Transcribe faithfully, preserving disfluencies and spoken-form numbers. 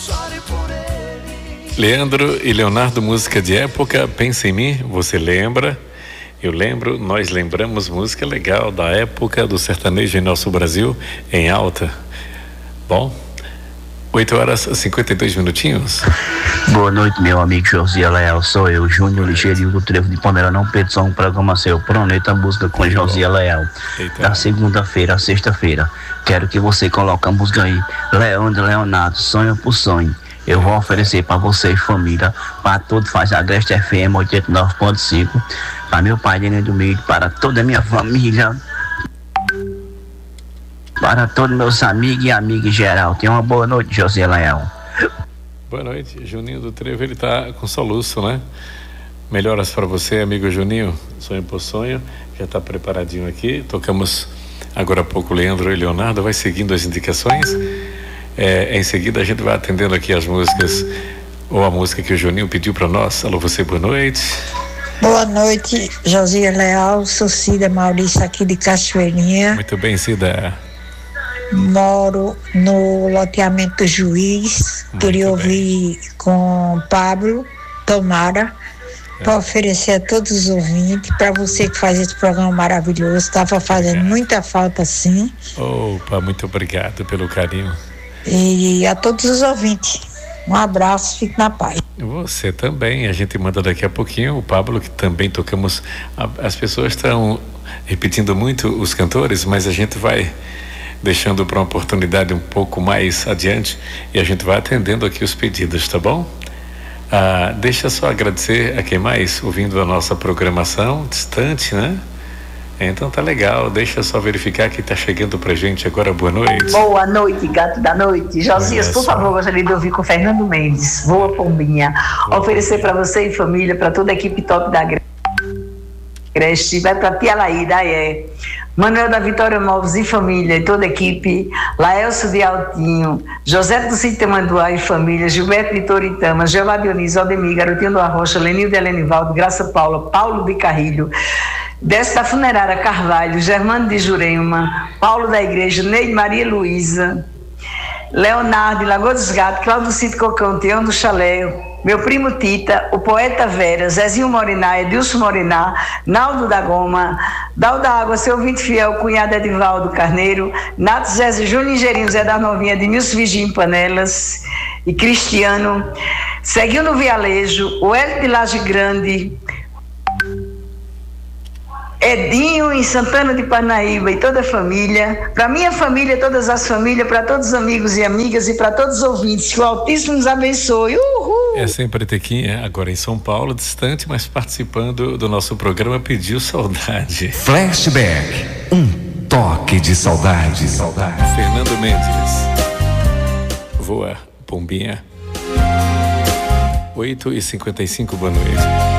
Leandro e Leonardo, música de época, Pensa em Mim, você lembra? Eu lembro, nós lembramos música legal da época do sertanejo em nosso Brasil, em alta. Bom, oito horas e cinquenta e dois minutinhos. Boa noite, meu amigo Josias Leal, sou eu, Júnior Ligeirinho do Trevo de Pomerana, Pedro, programa seu, Planeta Música com Josias Leal. Eita. Da segunda-feira à sexta-feira, quero que você coloque a música aí, Leandro Leonardo, Sonho por Sonho. Eu vou oferecer para vocês, família, para todos, faz a Agreste F M oitenta e nove ponto cinco, para meu pai, Nenê do Milho, para toda a minha família, para todos meus amigos e amigas em geral. Tenha uma boa noite, José Leão. Boa noite, Juninho do Trevo, ele tá com soluço, né? Melhoras para você, amigo Juninho, Sonho por Sonho, já tá preparadinho aqui. Tocamos agora há pouco Leandro e Leonardo, vai seguindo as indicações. É, em seguida a gente vai atendendo aqui as músicas, ou a música que o Juninho pediu para nós. Alô, você, boa noite. Boa noite, Josias Leal, sou Cida Maurício aqui de Cachoeirinha. Muito bem, Cida. Moro no loteamento Juiz. Muito Queria bem. Ouvir com Pablo Tomara, é. para oferecer a todos os ouvintes, para você que faz esse programa maravilhoso, estava fazendo obrigado. Muita falta sim. Opa, muito obrigado pelo carinho. E a todos os ouvintes, um abraço, fique na paz. Você também, a gente manda daqui a pouquinho o Pablo, que também tocamos. As pessoas estão repetindo muito os cantores, mas a gente vai deixando para uma oportunidade um pouco mais adiante e a gente vai atendendo aqui os pedidos, tá bom? Ah, deixa só agradecer a quem mais ouvindo a nossa programação distante, né? Então tá legal, deixa só verificar que tá chegando pra gente agora. Boa noite. Boa noite, gato da noite. Josias, por favor, gostaria de ouvir com Fernando Mendes, Voa Pombinha. Voa Oferecer para você e família, para toda a equipe top da Agreste, vai pra Tia Laída, é. Manuel da Vitória Móveis e família, e toda a equipe, Laelso de Altinho, José do Sítio Tamanduá e família, Gilberto de Toritama, Jeová Dionísio, Aldemir, Garotinho do Arrocha, Lenil de Helenivaldo, Graça Paula, Paulo de Carrilho, Desta Funerária Carvalho, Germano de Jurema, Paulo da Igreja, Neide Maria Luísa, Leonardo de Lagoa dos Gatos, Cláudio Cito Cocão, Teão do Chalé, meu primo Tita, o poeta Vera, Zezinho Moriná, Edilson Moriná, Naldo da Goma, Dal da Água, seu ouvinte fiel, cunhado Edivaldo Carneiro, Nato Zé, Júnior Ingerinho, Zé da Novinha, Edmilson Vigim Panelas e Cristiano, Seguiu no Vialejo, o Hélio de Laje Grande, Edinho em Santana de Parnaíba e toda a família, para minha família, todas as famílias, para todos os amigos e amigas e para todos os ouvintes, que o Altíssimo nos abençoe. Uhul! É sempre Tequinha, agora em São Paulo, distante, mas participando do nosso programa Pediu Saudade. Flashback, um toque de saudade. Saudade. Fernando Mendes, Voa Pombinha. oito e cinquenta e cinco, boa noite.